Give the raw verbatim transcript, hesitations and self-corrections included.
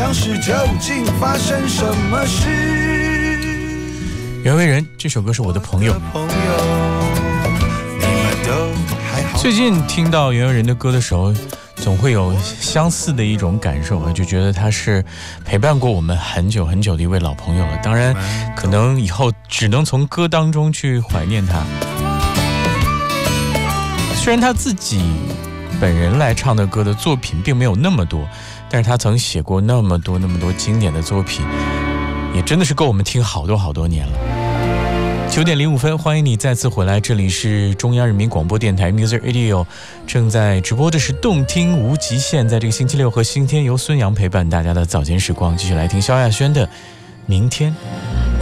样时究竟发生什么事？ 袁惟仁这首歌是我的朋友。最近听到袁惟仁的歌的时候，总会有相似的一种感受啊，就觉得他是陪伴过我们很久很久的一位老朋友了。当然，可能以后只能从歌当中去怀念他。虽然他自己本人来唱的歌的作品并没有那么多，但是他曾写过那么多那么多经典的作品，也真的是够我们听好多好多年了。九点零五分，欢迎你再次回来，这里是中央人民广播电台 Music Radio， 正在直播的是动听无极限，在这个星期六和星期天由孙杨陪伴大家的早间时光，继续来听萧亚轩的《明天》。